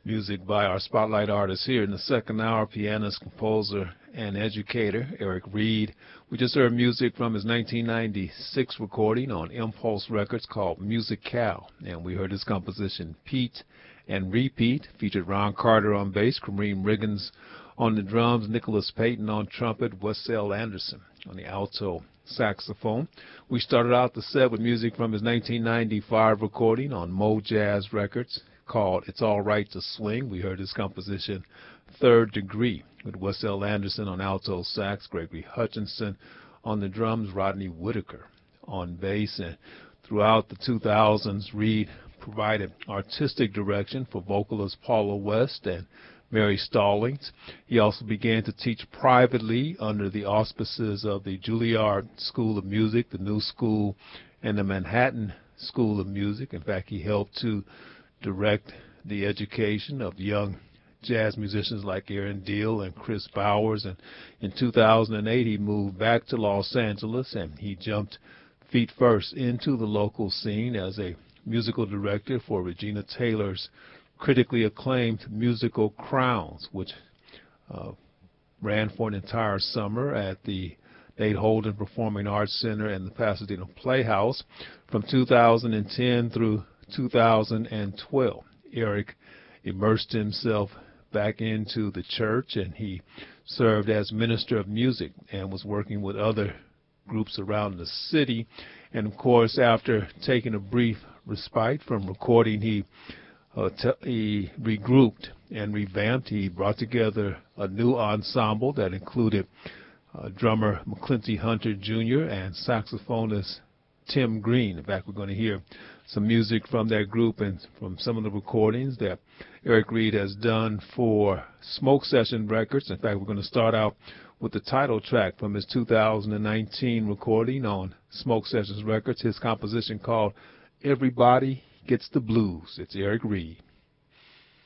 Music by our spotlight artist here in the second hour, pianist, composer, and educator, Eric Reed. We just heard music from his 1996 recording on Impulse Records called Musical, and we heard his composition Pete and Repeat, featured Ron Carter on bass, Kareem Riggins on the drums, Nicholas Payton on trumpet, Wessell Anderson on the alto saxophone. We started out the set with music from his 1995 recording on Mo Jazz Records called It's All Right to Swing. We heard his composition Third Degree with Wessell Anderson on alto sax, Gregory Hutchinson on the drums, Rodney Whitaker on bass. And throughout the 2000s, Reed provided artistic direction for vocalist Paula West and Mary Stallings. He also began to teach privately under the auspices of the Juilliard School of Music, the New School, and the Manhattan School of Music. In fact, he helped to direct the education of young jazz musicians like Aaron Deal and Chris Bowers. And in 2008, he moved back to Los Angeles, and he jumped feet first into the local scene as a musical director for Regina Taylor's critically acclaimed musical Crowns, which ran for an entire summer at the Nate Holden Performing Arts Center and the Pasadena Playhouse from 2010 through 2012. Eric immersed himself back into the church, and he served as minister of music and was working with other groups around the city. And of course, after taking a brief respite from recording, he regrouped and revamped. He brought together a new ensemble that included drummer McClinty Hunter Jr. and saxophonist Tim Green. In fact, we're going to hear some music from that group and from some of the recordings that Eric Reed has done for Smoke Session Records. In fact, we're going to start out with the title track from his 2019 recording on Smoke Sessions Records, his composition called Everybody Gets the Blues. It's Eric Reed.